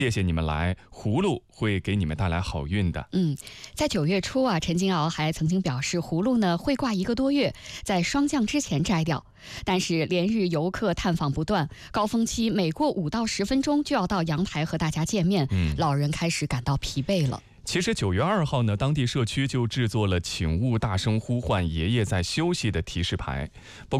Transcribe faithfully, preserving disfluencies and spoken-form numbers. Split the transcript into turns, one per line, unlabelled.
谢谢你们来，葫芦会给你们带来好运的。
嗯，在九月初啊，陈金鳌还曾经表示，葫芦呢会挂一个多月，在霜降之前摘掉。但是连日游客探访不断，高峰期每过五到十分钟就要到阳台和大家见面，
嗯，
老人开始感到疲惫了。
其实九月二号呢，当地社区就制作了请勿大声呼唤爷爷在休息的提示牌。不